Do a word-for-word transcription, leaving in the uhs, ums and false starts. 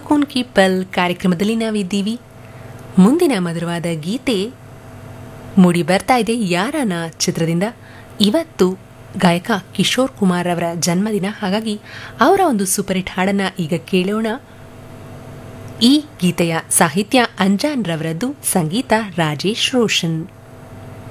ಸುಕೂನ್ ಕಿ ಪಲ್ ಕಾರ್ಯಕ್ರಮದಲ್ಲಿ ನಾವಿದ್ದೀವಿ. ಮುಂದಿನ ಮಧುರವಾದ ಗೀತೆ ಮೂಡಿ ಬರ್ತಾ ಇದೆ ಯಾರನ ಚಿತ್ರದಿಂದ. ಇವತ್ತು ಗಾಯಕ ಕಿಶೋರ್ ಕುಮಾರ್ ಅವರ ಜನ್ಮದಿನ, ಹಾಗಾಗಿ ಅವರ ಒಂದು ಸೂಪರ್ ಹಿಟ್ ಹಾಡನ್ನ ಈಗ ಕೇಳೋಣ. ಈ ಗೀತೆಯ ಸಾಹಿತ್ಯ ಅಂಜಾನ್ ರವರದ್ದು, ಸಂಗೀತ ರಾಜೇಶ್ ರೋಷನ್.